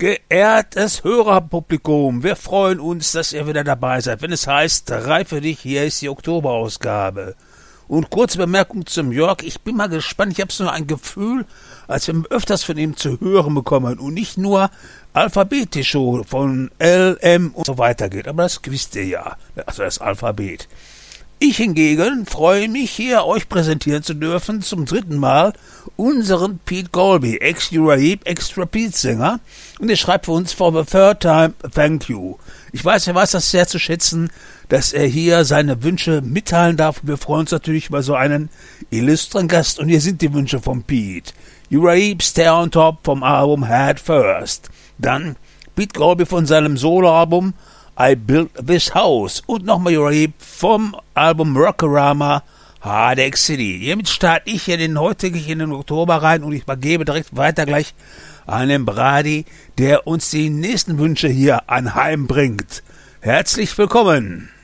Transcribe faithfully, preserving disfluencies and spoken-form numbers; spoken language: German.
Geehrtes Hörerpublikum, wir freuen uns, dass ihr wieder dabei seid, wenn es heißt, drei für dich, hier ist die Oktoberausgabe. Und kurze Bemerkung zum Jörg, ich bin mal gespannt, ich habe so ein Gefühl, als wenn wir öfters von ihm zu hören bekommen und nicht nur alphabetisch von L, M und so weiter geht, aber das wisst ihr ja, also das Alphabet. Ich hingegen freue mich, hier euch präsentieren zu dürfen, zum dritten Mal, unseren Pete Colby, ex-Uriah, ex-Trapeze-Sänger. Und er schreibt für uns, for the third time, thank you. Ich weiß, er weiß das sehr zu schätzen, dass er hier seine Wünsche mitteilen darf. Wir freuen uns natürlich über so einen illustren Gast. Und hier sind die Wünsche von Pete. Uriah, Stay on Top vom Album Head First. Dann Pete Colby von seinem Soloalbum I Built This House und nochmal Uriah vom Album Rockorama Hardegg City. Hiermit starte ich in den heutigen in den Oktober rein und ich übergebe direkt weiter gleich an den Brady, der uns die nächsten Wünsche hier anheimbringt. Herzlich willkommen!